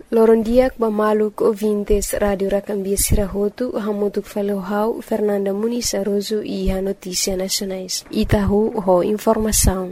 Lorondiak Bamaluk ouvintes Radio Rakambia Sirahotu, Hamutuk Falohau, Fernanda Muniz Aroso e a Notícia Nacionais. Itahu ho informação.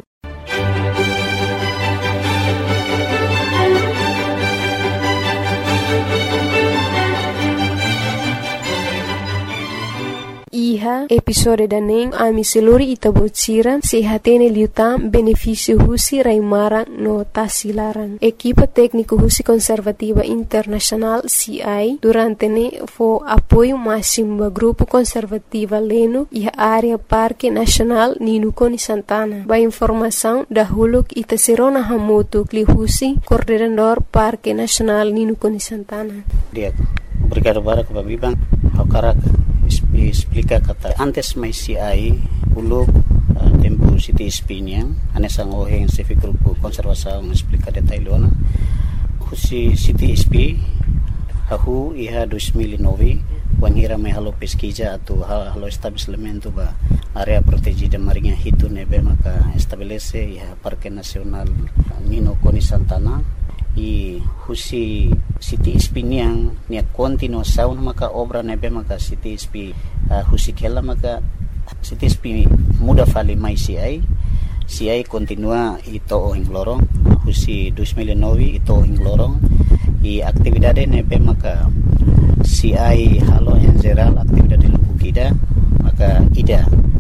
Iha episode daning ami seluri itabotsira sehatene liutam benefício husi raimarang no tasilarang. Equipa técnico husi conservativa internacional CI durante ne fo apoio máximo ba grupo conservativa leno iha área Parque Nacional Ninukoni Santana. Ba informação da huluk itaserona hamotu kli husi coordenador Parque Nacional Ninukoni Santana. Obrigado para que babibang hakarak explica kata antes mai CI uluk tempo City Espinha anesang oheng se grupo konservasaung explica detailona husi City SP hahu iha 2009 wangira mai halo pesquisa atu halo estabelecimento ba area protegida marinha hitu nebe maka estabelece iha Parque Nacional Ninukoni Santana i husi City Espinha nia continuação maka obra nebe maka City SP husi kela maka City SP muda fali mai CI continua ito ohing lorong husi 2009 ito ohing lorong i aktividade nebe maka CI halo en geral aktividade lubukida maka ida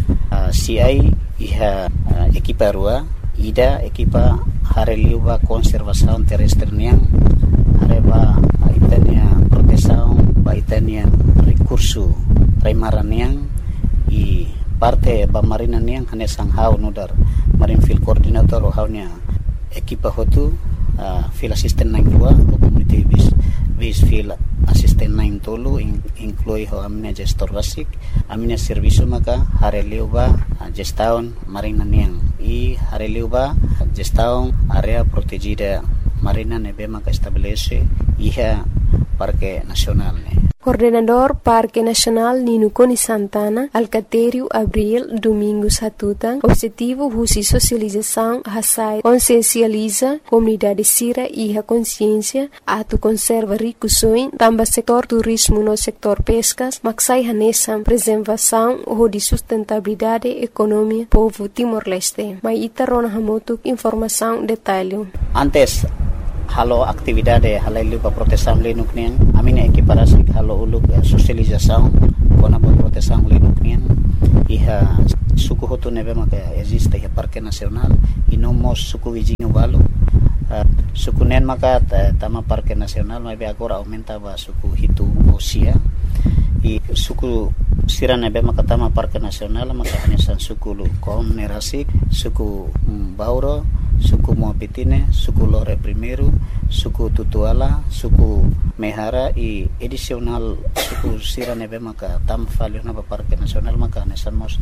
CI iha ekipa rua ida ekipa hareliuba konservasaun terrestre niang hareba itania protesaun ba itania recurso raimaran niang i parte ba marina niang hanesang hau nudar marin field coordinator o haunya ekipa hotu field assistant 92 community base field assistant 9 tolu inclui ho amina gestor basic amina servicio maka hareliuba gestaun marina niang i hareliuba gestaun area protegida marina nebe maka estabelece iha Parque Nacional ne. Coordenador Parque Nacional Ninukoni Santana, Alcatério Abril Domingos Hatutan, objetivo husi socialização hasai consciencializa comunidade sira e a consciência atu conserva ricusoin tamba setor turismo no setor pescas maksai hanesam preservação ou de sustentabilidade economia povo Timor-Leste. Mai itarona hamotuk informação detalhe. Antes halo aktividade halailu pa proteção lenuk nian amina equiparasi halo uluk socialização kona pa proteção lenuk nian iha suku hotu nebe maka existe iha Parque Nacional e nomos suku vizinho valo suku nen maka tama Parque Nacional mai agora aumenta ba suku hitu osia e suku sira nebe maka tama Parque Nacional maka hanesan suku lu konerasik suku Bauro suku Moapitine, suku Lore Primeiro, suku Tutuala, suku Mehara e edicional suku sira nebe maka tam falio na Parque Nacional maka nesamos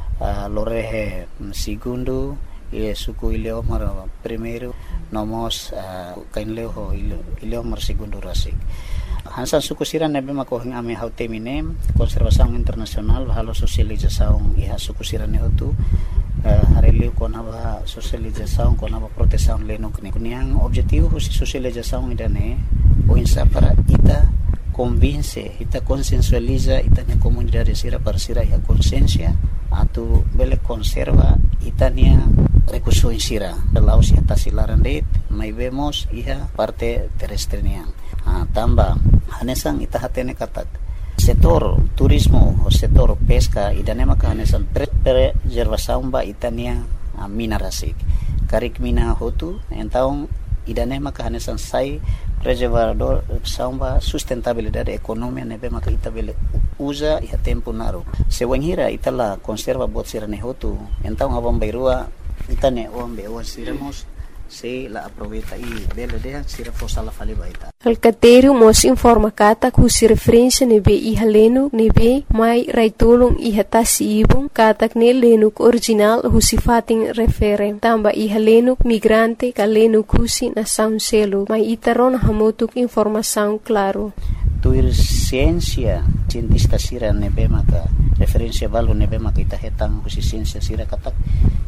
Lore Segundo e suku Ileomar Primeiro nomos kainleo Ileomar Segundo rasik. Hansan suku sira nebe maka hing ame hautemine konservasaung internasional halo sosializasaung iha suku sira ne hotu hareliu kona ba socialização kona ba proteção lenuk ni kuniang objetivo husi socialização idane o insa para ita convince ita consensualiza ita ne comunidade sira parsira ya consciência atu bele conserva itania recurso sira laos ya tasilaran det mai vemos iha parte terrestre niang tamba hanesang ita hatene katak setor turismo o setor pesca idane maka hanesan preservação ba itania mina rasik karik mina hotu entaung idane maka hanesan sai preservador samba sustentabilidade economia nebe maka itabele usa iha tempo naru sewanghira itala conserva bot sirane hotu entaung abang bairua itane ombe o siremos se la aproveita e bela de sira fossa la fali baita. Alcatério mos informa kata kusi referência nebe iha lenuk nebe mai raitolong iha tasi ibong katak ne lenuk original husi fating refere tamba iha lenuk migrante ka lenuk husi na sound selo mai itaron hamotuk informação claro. Tuir ciência cientista sira nebe maka referência valu nebe maka ita hetang husi ciência sira katak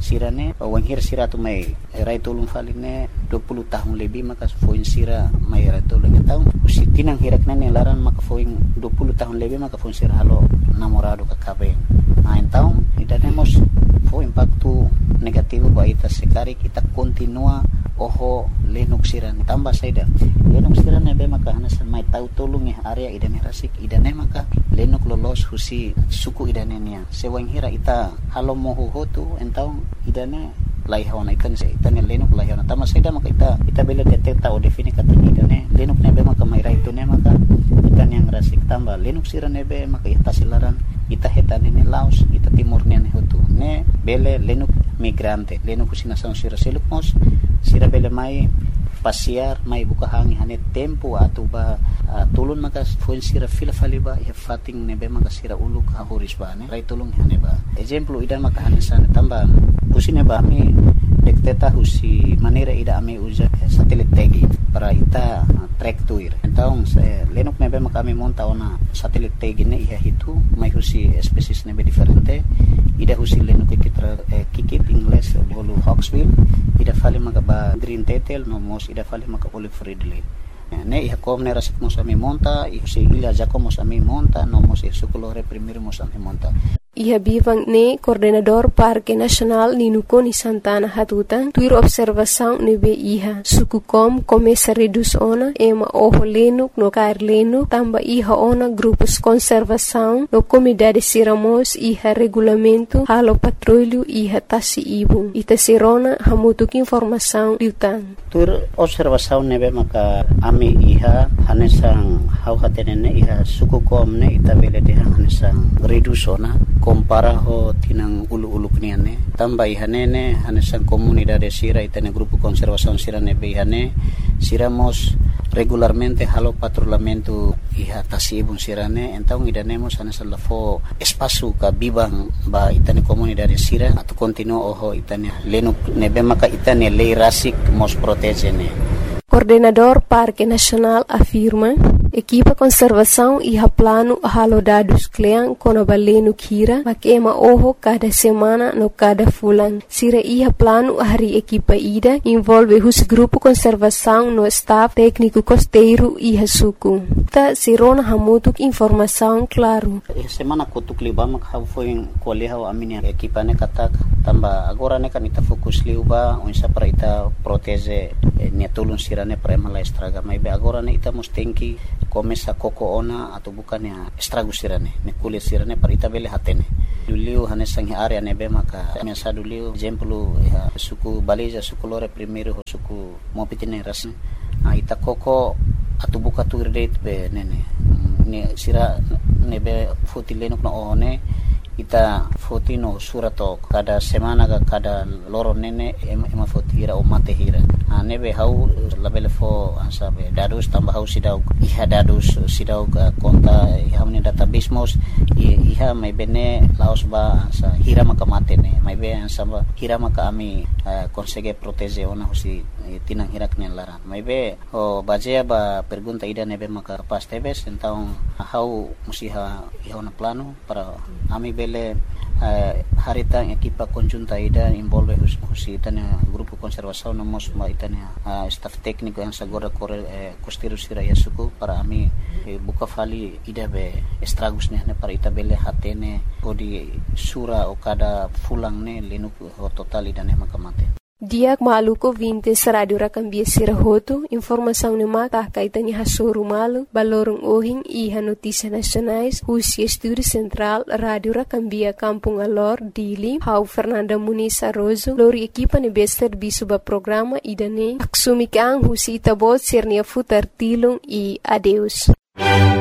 sirane wanghir sira tu mai rai tolong faline 20 tahun lebih maka foin sira mai rai tolong tahun usi tinang hirak nene laran maka foin 20 tahun lebih maka foin sira halo namorado kakabe main tahun idane mos fo impacto negativo ba ita sekari kita continua oho lenuk sirane tambah saida lenuk sirane be maka hanasan mai tahu tolong area idane rasik idane maka lenuk lolos husi suku idane nia sewang hira ita halo moho hotu entau idane lai hawana ikan se itane lenuk lai hawana tambah saida maka ita bela detecta o defini kata idane lenuk nebe maka mai rai tu ne maka itan yang rasik tambah lenuk sirane be maka ita silaran ita hetane ne laos ita timur ne hotu ne bele lenuk migrante lenuk husina sang sira seluk mos sira bele mai pasiar mai buka hangi hane tempo atau ba tulun maka fuel sira fila faliba ya fating nebe maka sira uluk hahuris ba ne rai tulung hane ba example ida maka hane sana tambah usine ba mi dekteta husi manera ida ame uja satelit tagi para ita track tuir então lenuk nebe maka mi monta ona satelit tagi ne ia hitu mai husi species nebe diferente ida husi lenuk kikit English bolu hawksbill ida fali maka ba green tetel no mos ida fali maka olive ridley ne iha kom ne rasik mos ami monta ihusi ila jako mos ami monta no mos sukulore primero mos ami monta. Iha bivang ne coordenador Parque Nacional Ninukoni Santana Hatuta tuir observação nebe iha suku kom começa reduz ona ema oho lenuk no kair lenuk tamba iha ona grupos conservação no comunidade siramos iha regulamento halo patrulho iha tasi ibung ita sirona hamutuk informação liutan tuir observação nebe maka ami iha hanesang hau hatenene iha suku kom ne ita bele de hanesang reduz ona compara ho tinang ulu-ulu kniane tambah ihanene hanesan comunidade sira itane grupo conservação sira nebe ihane siramos regularmente halo patrulhamento iha tasibun sirane então idanemos hanesan lafo espaço ka bibang ba itane comunidade sira atau continua oho itane lenuk nebe maka itane lei rasik mos protegene. Coordenador Parque Nacional afirma equipa conservação iha plano halo dados kleang kono balenu kira makema oho cada semana no cada fulan sira iha plano hari equipa ida envolve hus grupo conservação no staff técnico costeiro iha suku ta sirona hamutuk informação claro semana kutuk libam hau foi koleha amini equipa ne katak tamba agora ne kan ita fokus liuba unsa para ita protege ne tulun sira ne prema la estraga mai be agora ne ita mustenki começa koko ona atau bukan ya estrago sirane ne kulit sirane parita bele hatene duliu hanesang area nebe maka mesa duliu exemplo ya suku baliza suku lore primero suku mopitine ras ita koko atau buka tu date be nene ne sira nebe fotilenuk no one ita fotino surato kada semana kada loro nene ema fotira o mate hira nebe hau labele fo asabe dadus tambah hau sidau iha dadus sidau konta iha ne database mos iha mai bene laos ba sa hira maka mate ne mai be ansaba hira maka ami consegue protege ona husi tinang hirak ne laran mai be o bajea ba pergunta ida nebe maka pas tebes então hau musiha iha na plano para ami bele harita equipa conjunta ida envolve husi tane grupo conservação no mos ma itane staff técnico yang sagora costeiro sira yasuku para ami buka fali ida be estragos ne para ita bele hatene odi sura o kada fulang ne lenuk ho total ida ne makamate. Diak maluko 20 radio rakambia sirahoto informação ne mata kaitanya hasuru malu balorong ohing iha notícia nacionais husi estúdio central radio rakambia Kampung Alor Dili hau Fernanda Muniz Arrozo lori equipa ne bester bisuba programa idane aksumikang husi tabot sirnia futar tilung i adeus.